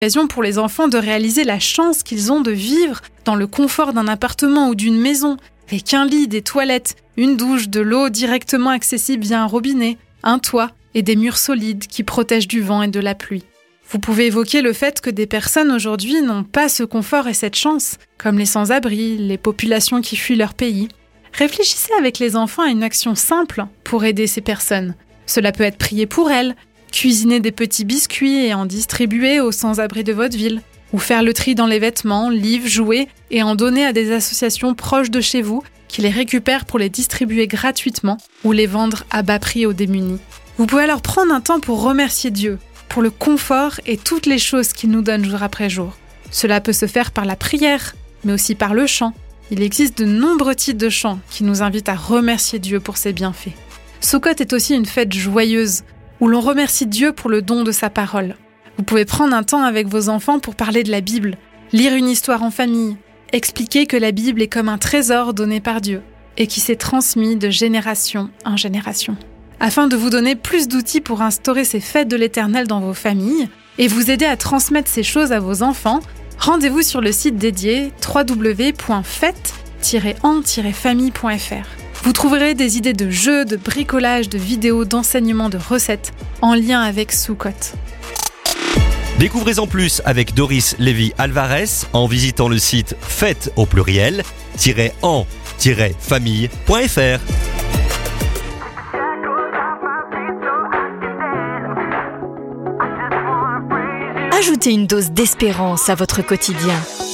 L'occasion pour les enfants de réaliser la chance qu'ils ont de vivre dans le confort d'un appartement ou d'une maison, avec un lit, des toilettes, une douche, de l'eau directement accessible via un robinet, un toit et des murs solides qui protègent du vent et de la pluie. Vous pouvez évoquer le fait que des personnes aujourd'hui n'ont pas ce confort et cette chance, comme les sans-abri, les populations qui fuient leur pays. Réfléchissez avec les enfants à une action simple pour aider ces personnes. Cela peut être prier pour elles, cuisiner des petits biscuits et en distribuer aux sans-abri de votre ville, ou faire le tri dans les vêtements, livres, jouets et en donner à des associations proches de chez vous qui les récupèrent pour les distribuer gratuitement ou les vendre à bas prix aux démunis. Vous pouvez alors prendre un temps pour remercier Dieu, pour le confort et toutes les choses qu'il nous donne jour après jour. Cela peut se faire par la prière, mais aussi par le chant. Il existe de nombreux titres de chants qui nous invitent à remercier Dieu pour ses bienfaits. Sukkot est aussi une fête joyeuse, où l'on remercie Dieu pour le don de sa parole. Vous pouvez prendre un temps avec vos enfants pour parler de la Bible, lire une histoire en famille, expliquer que la Bible est comme un trésor donné par Dieu et qui s'est transmis de génération en génération. Afin de vous donner plus d'outils pour instaurer ces fêtes de l'Éternel dans vos familles et vous aider à transmettre ces choses à vos enfants, rendez-vous sur le site dédié www.fête-en-famille.fr. Vous trouverez des idées de jeux, de bricolage, de vidéos, d'enseignements, de recettes en lien avec Sukkot. Découvrez en plus avec Doris Lévy-Alvarez en visitant le site fête au pluriel-en-famille.fr. Ajoutez une dose d'espérance à votre quotidien.